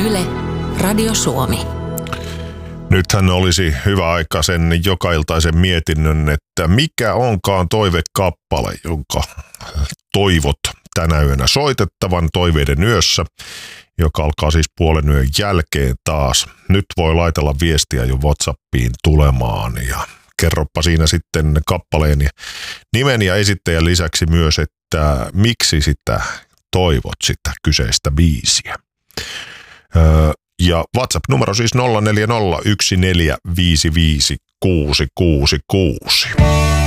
Yle, Radio Suomi. Nythän olisi hyvä aika sen jokailtaisen mietinnön, että mikä onkaan toivekappale, jonka toivot tänä yönä soitettavan toiveiden yössä, joka alkaa siis puolen yön jälkeen taas. Nyt voi laitella viestiä jo WhatsAppiin tulemaan ja kerropa siinä sitten kappaleen nimen ja esittäjän lisäksi myös, että miksi sitä toivot sitä kyseistä biisiä. Ja WhatsApp-numero siis 0401455666.